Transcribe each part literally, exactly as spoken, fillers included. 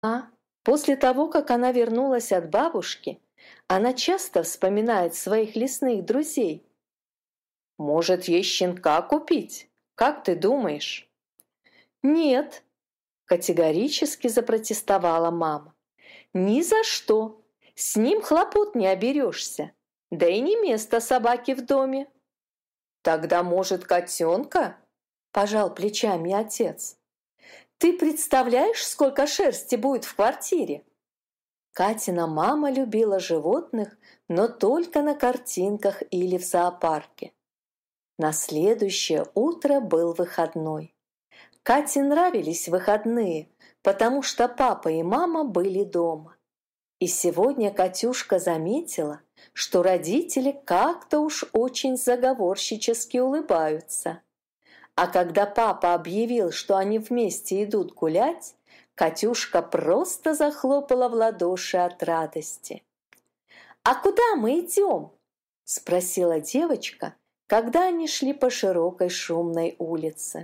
А после того, как она вернулась от бабушки, она часто вспоминает своих лесных друзей. Может, ей щенка купить? Как ты думаешь? «Нет», – категорически запротестовала мама. «Ни за что. С ним хлопот не оберешься. Да и не место собаке в доме». Тогда, может, котенка? Пожал плечами отец. «Ты представляешь, сколько шерсти будет в квартире?» Катина мама любила животных, но только на картинках или в зоопарке. На следующее утро был выходной. Кате нравились выходные, потому что папа и мама были дома. И сегодня Катюшка заметила, что родители как-то уж очень заговорщически улыбаются. А когда папа объявил, что они вместе идут гулять, Катюшка просто захлопала в ладоши от радости. «А куда мы идем?» – спросила девочка, когда они шли по широкой шумной улице.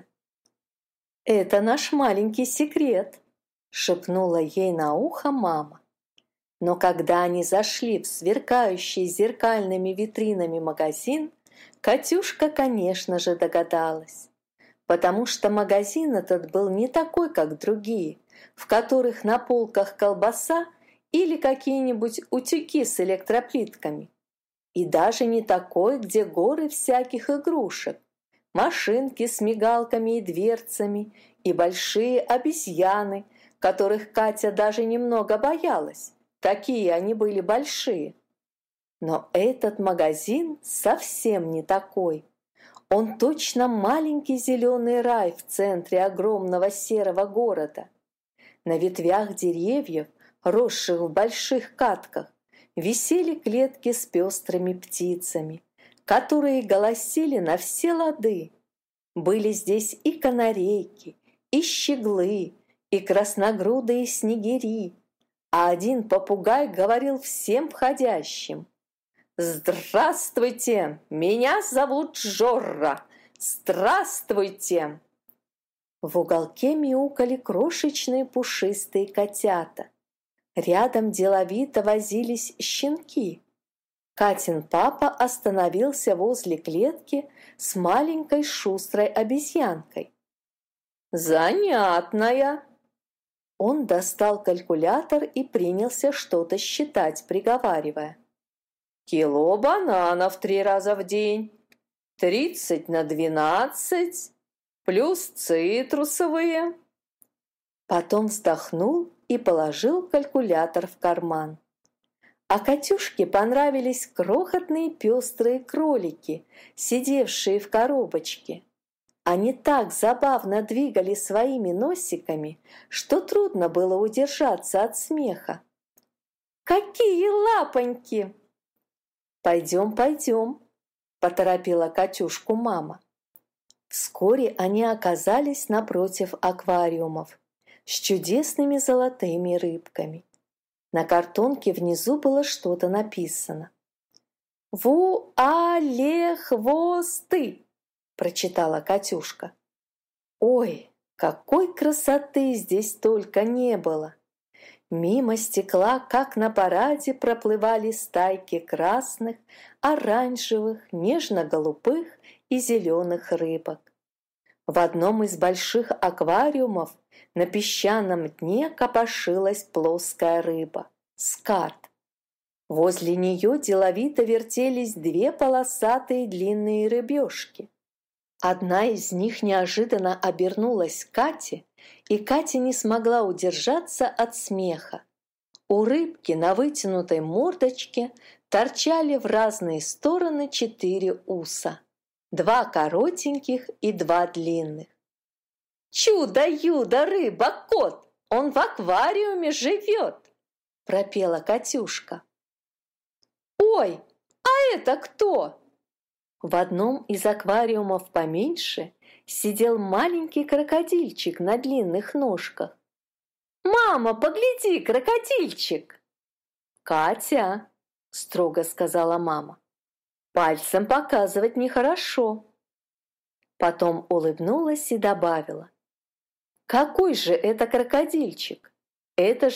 «Это наш маленький секрет», – шепнула ей на ухо мама. Но когда они зашли в сверкающий зеркальными витринами магазин, Катюшка, конечно же, догадалась. Потому что магазин этот был не такой, как другие, в которых на полках колбаса или какие-нибудь утюги с электроплитками. И даже не такой, где горы всяких игрушек, машинки с мигалками и дверцами, и большие обезьяны, которых Катя даже немного боялась. Такие они были большие. Но этот магазин совсем не такой. Он точно маленький зеленый рай в центре огромного серого города. На ветвях деревьев, росших в больших катках, висели клетки с пестрыми птицами, которые голосили на все лады. Были здесь и канарейки, и щеглы, и красногрудые снегири, а один попугай говорил всем входящим: «Здравствуйте! Меня зовут Жорра! Здравствуйте!» В уголке мяукали крошечные пушистые котята. Рядом деловито возились щенки. Катин папа остановился возле клетки с маленькой шустрой обезьянкой. «Занятная!» Он достал калькулятор и принялся что-то считать, приговаривая: «Кило бананов три раза в день, тридцать на двенадцать, плюс цитрусовые». Потом вздохнул и положил калькулятор в карман. А Катюшке понравились крохотные пестрые кролики, сидевшие в коробочке. Они так забавно двигали своими носиками, что трудно было удержаться от смеха. «Какие лапоньки!» «Пойдем, пойдем», – поторопила Катюшку мама. Вскоре они оказались напротив аквариумов с чудесными золотыми рыбками. На картонке внизу было что-то написано. «Вуале-хвосты», – прочитала Катюшка. Ой, какой красоты здесь только не было! Мимо стекла, как на параде, проплывали стайки красных, оранжевых, нежно-голубых и зеленых рыбок. В одном из больших аквариумов на песчаном дне копошилась плоская рыба – скат. Возле нее деловито вертелись две полосатые длинные рыбешки. Одна из них неожиданно обернулась к Кате, и Катя не смогла удержаться от смеха. У рыбки на вытянутой мордочке торчали в разные стороны четыре уса. Два коротеньких и два длинных. «Чудо-юдо, рыба-кот! Он в аквариуме живет!» – пропела Катюшка. «Ой, а это кто?» В одном из аквариумов поменьше сидел маленький крокодильчик на длинных ножках. «Мама, погляди, крокодильчик!» «Катя!» – строго сказала мама. «Пальцем показывать нехорошо». Потом улыбнулась и добавила: «Какой же это крокодильчик? Это